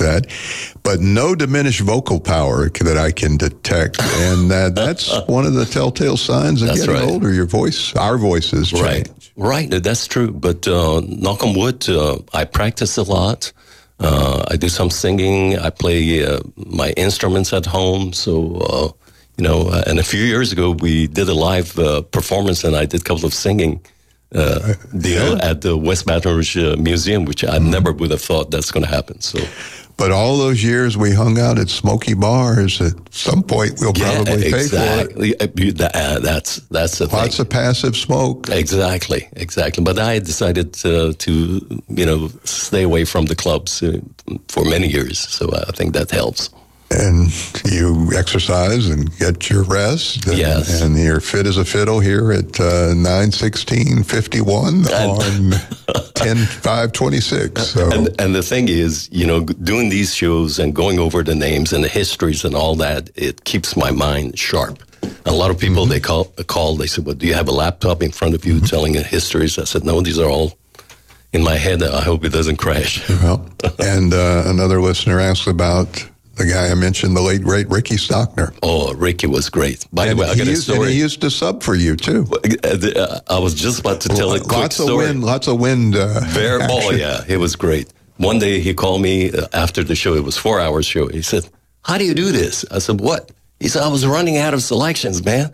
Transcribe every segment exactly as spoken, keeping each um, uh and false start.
that. But no diminished vocal power that I can detect. And uh, that's one of the telltale signs of that's getting right. older. Your voice, our voices change. Right, right. That's true. But uh, knock on wood, uh, I practice a lot. Uh, I do some singing. I play uh, my instruments at home. So, uh, you know, uh, and a few years ago, we did a live uh, performance, and I did a couple of singing uh, deal yeah. at the West Baton Rouge uh, Museum, which I mm-hmm. never would have thought that's going to happen. So, but all those years we hung out at smoky bars, at some point we'll yeah, probably exactly. pay for it. Uh, that's that's the Lots thing. of passive smoke. Exactly, exactly. But I decided uh, to, you know, stay away from the clubs uh, for many years. So I think that helps. And you exercise and get your rest. And, yes. And you're fit as a fiddle here at uh, nine sixteen fifty-one on ten five twenty-six. So. And, and the thing is, you know, doing these shows and going over the names and the histories and all that, it keeps my mind sharp. A lot of people, mm-hmm. they call, call, they said, well, do you have a laptop in front of you mm-hmm. telling histories? I said, no, these are all in my head. I hope it doesn't crash. Well, and uh, another listener asked about the guy I mentioned, the late, great Ricky Stockner. Oh, Ricky was great. By and the way, I got a used, story. And he used to sub for you, too. I was just about to tell a quick lots story. Of wind, lots of wind. Uh, Very, oh, yeah, it was great. One day he called me after the show. It was four hours show. He said, how do you do this? I said, what? He said, I was running out of selections, man.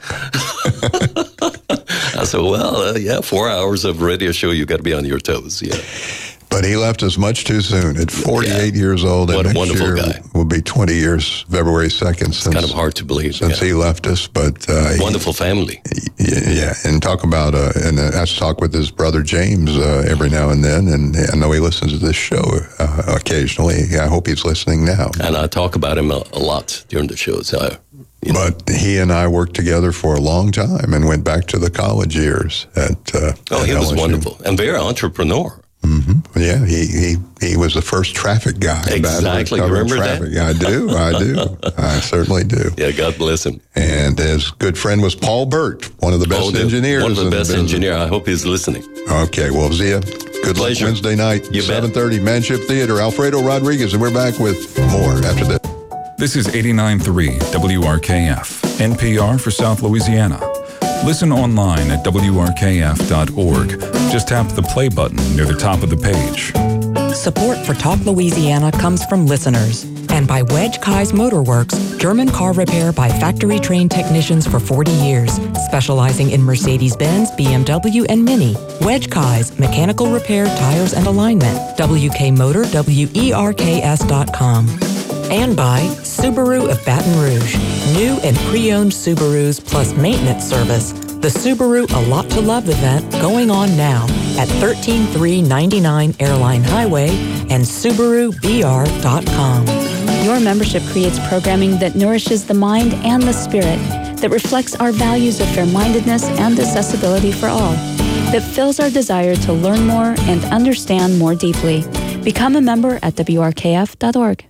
I said, well, uh, yeah, four hours of radio show, you got to be on your toes, yeah. But he left us much too soon at forty-eight yeah. years old. What and a next wonderful year guy. Will be twenty years, February second. Since, it's kind of hard to believe. Since yeah. he left us. But uh, wonderful he, family. Yeah, yeah. And talk about, uh, and uh, I talk with his brother James uh, every now and then. And I know he listens to this show uh, occasionally. I hope he's listening now. And I talk about him a, a lot during the shows. I, You know. But he and I worked together for a long time and went back to the college years at uh, Oh, at he was L S U. Wonderful. And very entrepreneur. Mm-hmm. Yeah, he, he he was the first traffic guy. Exactly. You remember traffic. that? I do. I do. I certainly do. Yeah, God bless him. And his good friend was Paul Burt, one of the best oh, the, engineers. One of the best business. engineers. I hope he's listening. Okay, well, Zia, good Pleasure. luck Wednesday night, you seven thirty, Manship Theater, Alfredo Rodriguez, and we're back with more after this. This is eighty-nine point three W R K F, N P R for South Louisiana. Listen online at W R K F dot org. Just tap the play button near the top of the page. Support for Talk Louisiana comes from listeners and by Wedge Kai's Motorworks, German car repair by factory-trained technicians for forty years, specializing in Mercedes-Benz, B M W, and Mini. Wedge Kai's Mechanical Repair, Tires, and Alignment. W K Motor, W E R K S dot com. And by Subaru of Baton Rouge. New and pre-owned Subarus plus maintenance service. The Subaru A Lot to Love event going on now at thirteen three ninety-nine Airline Highway and Subaru B R dot com. Your membership creates programming that nourishes the mind and the spirit, that reflects our values of fair-mindedness and accessibility for all, that fills our desire to learn more and understand more deeply. Become a member at W R K F dot org.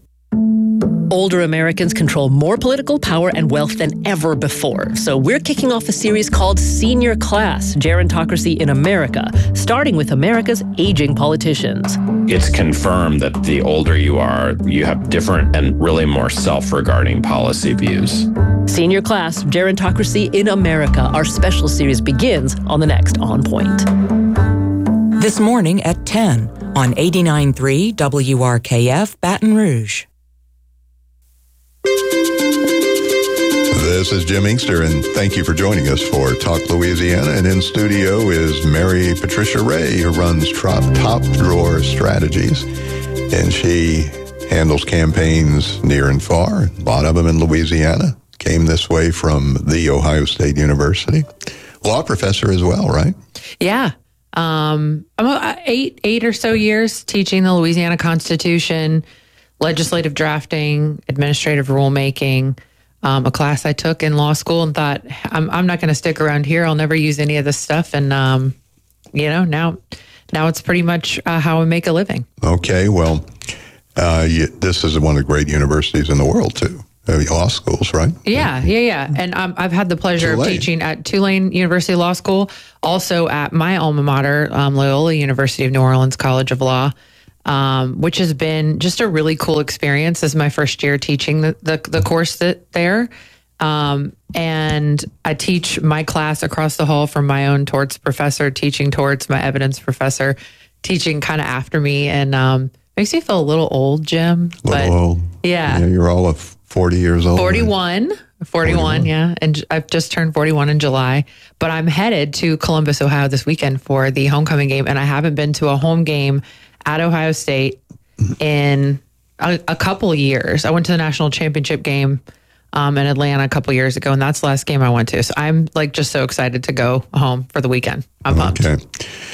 Older Americans control more political power and wealth than ever before. So we're kicking off a series called Senior Class, Gerontocracy in America, starting with America's aging politicians. It's confirmed that the older you are, you have different and really more self-regarding policy views. Senior Class, Gerontocracy in America. Our special series begins on the next On Point. This morning at ten on eighty-nine point three W R K F Baton Rouge. This is Jim Inkster, and thank you for joining us for Talk Louisiana. And in studio is Mary Patricia Ray, who runs Top, Top Drawer Strategies, and she handles campaigns near and far. A lot of them in Louisiana. Came this way from The Ohio State University. Law professor as well, right? Yeah. Um, I'm a, eight, eight or so years teaching the Louisiana Constitution, legislative drafting, administrative rulemaking. Um, a class I took in law school and thought, I'm, I'm not going to stick around here. I'll never use any of this stuff. And, um, you know, now now it's pretty much uh, how I make a living. Okay, well, uh, you, this is one of the great universities in the world, too. Uh, law schools, right? Yeah, yeah, yeah. And um, I've had the pleasure Tulane. of teaching at Tulane University Law School, also at my alma mater, um, Loyola University of New Orleans College of Law. um, which has been just a really cool experience. This is my first year teaching the, the, the course that there. Um, and I teach my class across the hall from my own torts professor, teaching torts, my evidence professor, teaching kind of after me. And um, makes me feel a little old, Jim. A little but old. Yeah. yeah. You're all of forty years old. forty-one. forty-one, forty-one, yeah. And I've just turned forty-one in July. But I'm headed to Columbus, Ohio this weekend for the homecoming game. And I haven't been to a home game at Ohio State in a, a couple of years. I went to the national championship game um, in Atlanta a couple of years ago, and that's the last game I went to. So I'm like just so excited to go home for the weekend. I'm pumped. Okay.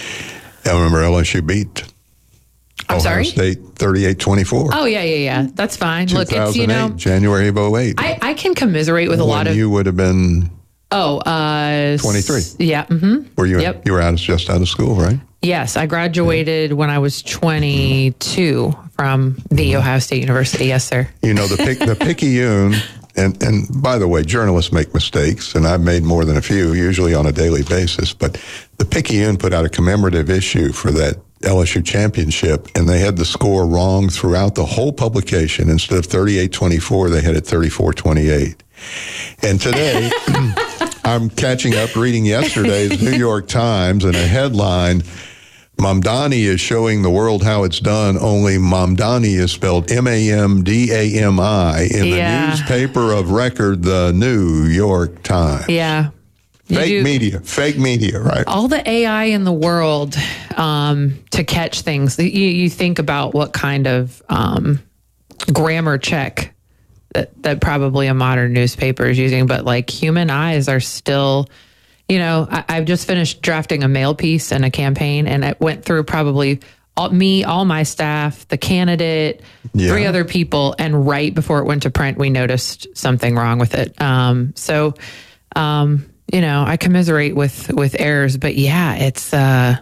I remember L S U beat I'm Ohio sorry? State thirty-eight twenty-four. Oh, yeah, yeah, yeah. That's fine. Look, it's, you know, January of oh eight. I, I can commiserate with a when lot of. you would have been Oh, uh, twenty-three. Yeah. Mm-hmm. Were you? Yep. You were out just out of school, right? Yes, I graduated when I was twenty-two from the Ohio State University. Yes, sir. You know, the pic, the Picayune, and, and by the way, journalists make mistakes, and I've made more than a few, usually on a daily basis, but the Picayune put out a commemorative issue for that L S U championship, and they had the score wrong throughout the whole publication. Instead of thirty-eight twenty-four, they had it thirty-four twenty-eight. And today, I'm catching up reading yesterday's New York Times, and a headline, Mamdani is showing the world how it's done, only Mamdani is spelled M A M D A M I in Yeah. the newspaper of record, the New York Times. Yeah. You Fake do- media, fake media, right? all the A I in the world um, to catch things. You, you think about what kind of um, grammar check that, that probably a modern newspaper is using, but like human eyes are still, you know, I, I've just finished drafting a mail piece and a campaign, and it went through probably all, me, all my staff, the candidate, Yeah. three other people, and right before it went to print, we noticed something wrong with it. Um, so, um, you know, I commiserate with with errors, but yeah, it's. Uh,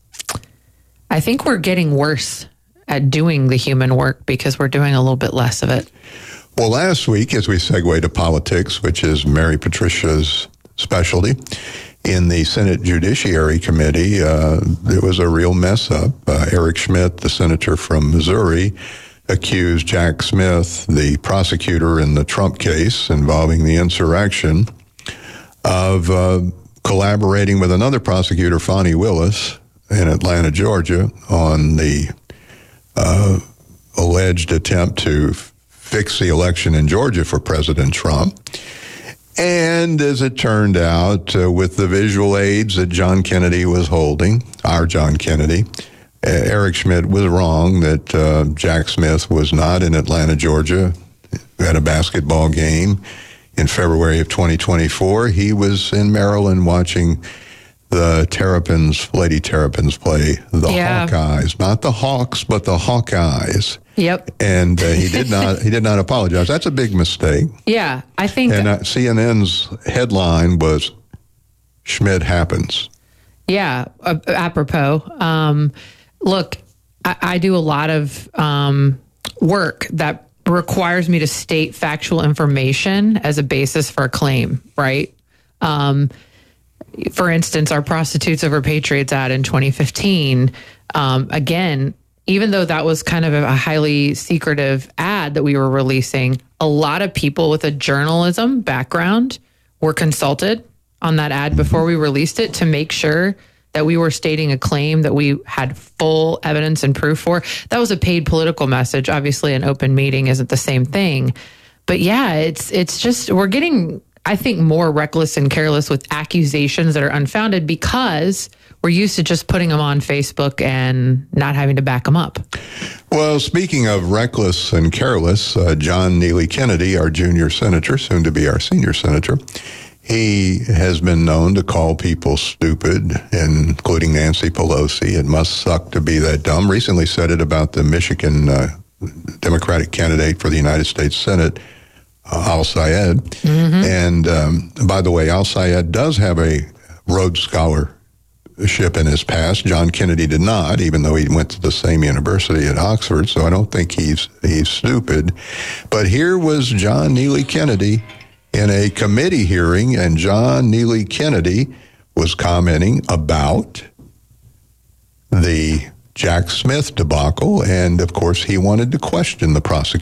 I think we're getting worse at doing the human work because we're doing a little bit less of it. Well, last week, as we segue to politics, which is Mary Patricia's specialty, in the Senate Judiciary Committee, uh, there was a real mess up. Uh, Eric Schmidt, the senator from Missouri, accused Jack Smith, the prosecutor in the Trump case involving the insurrection, of uh, collaborating with another prosecutor, Fani Willis, in Atlanta, Georgia, on the uh, alleged attempt to f- fix the election in Georgia for President Trump. And as it turned out, uh, with the visual aids that John Kennedy was holding, our John Kennedy, uh, Eric Schmidt was wrong that uh, Jack Smith was not in Atlanta, Georgia at a basketball game in February of twenty twenty-four. He was in Maryland watching the Terrapins, Lady Terrapins play the Yeah. Hawkeyes, not the Hawks, but the Hawkeyes. Yep. And uh, he did not. He did not apologize. That's a big mistake. Yeah, I think. And uh, C N N's headline was "Schmidt happens." Yeah, uh, apropos. Um, look, I, I do a lot of um, work that requires me to state factual information as a basis for a claim, right? Um, for instance, our Prostitutes Over Patriots ad in twenty fifteen, um, again, even though that was kind of a highly secretive ad that we were releasing, a lot of people with a journalism background were consulted on that ad before we released it to make sure that we were stating a claim that we had full evidence and proof for. That was a paid political message. Obviously, an open meeting isn't the same thing. But yeah, it's it's just, we're getting, I think, more reckless and careless with accusations that are unfounded because we're used to just putting them on Facebook and not having to back them up. Well, speaking of reckless and careless, uh, John Neely Kennedy, our junior senator, soon to be our senior senator, he has been known to call people stupid, including Nancy Pelosi. It must suck to be that dumb. Recently said it about the Michigan uh, Democratic candidate for the United States Senate, uh, Al Sayed. Mm-hmm. And um, by the way, Al Sayed does have a Rhodes Scholarship in his past. John Kennedy did not, even though he went to the same university at Oxford. So I don't think he's he's stupid. But here was John Neely Kennedy in a committee hearing, and John Neely Kennedy was commenting about the Jack Smith debacle, and of course he wanted to question the prosecution.